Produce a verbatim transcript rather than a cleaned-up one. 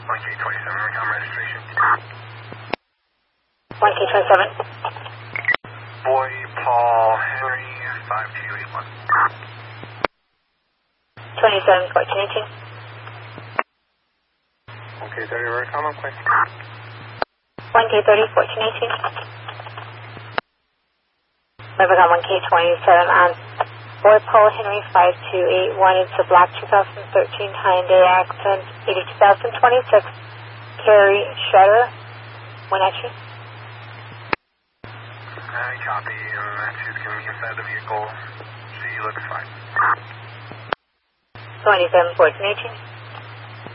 one K twenty-seven, recon registration. one K twenty-seven. Boy Paul Henry, five two eight one. twenty-seven, fourteen eighteen. one K thirty, recon on plane. one K thirty, fourteen eighteen. Lebanon one K twenty-seven on Boy Paul Henry five two eight one. It's a black two thousand thirteen Hyundai Accent, eighty two thousand twenty-six. Carry Shredder, Wenatchee. I copy, and she's going to be inside the vehicle. She looks fine. twenty-seven, fourteen eighteen.